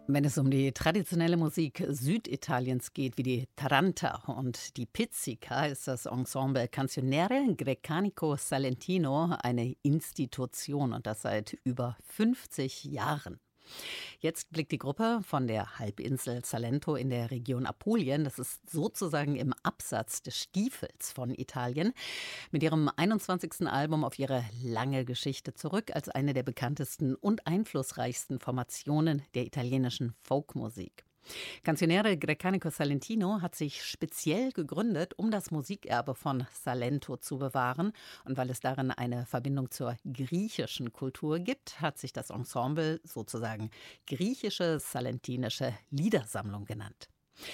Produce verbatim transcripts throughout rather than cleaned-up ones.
Wenn es um die traditionelle Musik Süditaliens geht, wie die Taranta und die Pizzica, ist das Ensemble Canzoniere Grecanico Salentino eine Institution und das seit über fünfzig Jahren. Jetzt blickt die Gruppe von der Halbinsel Salento in der Region Apulien, das ist sozusagen im Absatz des Stiefels von Italien, mit ihrem einundzwanzigsten Album auf ihre lange Geschichte zurück als eine der bekanntesten und einflussreichsten Formationen der italienischen Folkmusik. Canzoniere Grecanico Salentino hat sich speziell gegründet, um das Musikerbe von Salento zu bewahren. Und weil es darin eine Verbindung zur griechischen Kultur gibt, hat sich das Ensemble sozusagen griechische salentinische Liedersammlung genannt.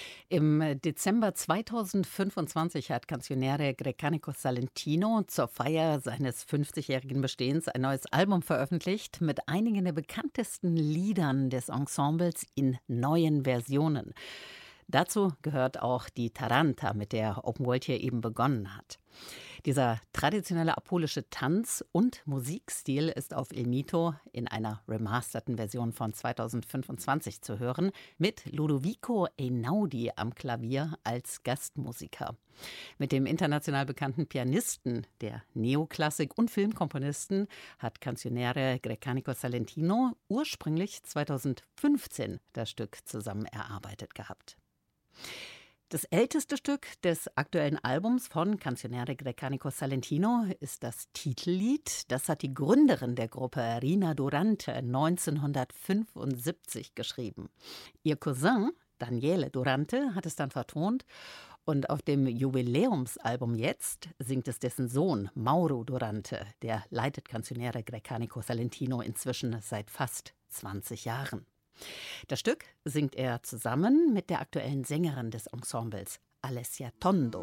Im Dezember zweitausendfünfundzwanzig hat Canzoniere Grecanico Salentino zur Feier seines fünfzigjährigen Bestehens ein neues Album veröffentlicht mit einigen der bekanntesten Liedern des Ensembles in neuen Versionen. Dazu gehört auch die Taranta, mit der Open World hier eben begonnen hat. Dieser traditionelle apulische Tanz- und Musikstil ist auf Il Mito in einer remasterten Version von zweitausendfünfundzwanzig zu hören, mit Ludovico Einaudi am Klavier als Gastmusiker. Mit dem international bekannten Pianisten der Neoklassik und Filmkomponisten hat Canzoniere Grecanico Salentino ursprünglich zweitausendfünfzehn das Stück zusammen erarbeitet gehabt. Das älteste Stück des aktuellen Albums von Canzoniere Grecanico Salentino ist das Titellied. Das hat die Gründerin der Gruppe, Rina Durante, neunzehnhundertfünfundsiebzig geschrieben. Ihr Cousin, Daniele Durante, hat es dann vertont. Und auf dem Jubiläumsalbum jetzt singt es dessen Sohn, Mauro Durante. Der leitet Canzoniere Grecanico Salentino inzwischen seit fast zwanzig Jahren. Das Stück singt er zusammen mit der aktuellen Sängerin des Ensembles, Alessia Tondo.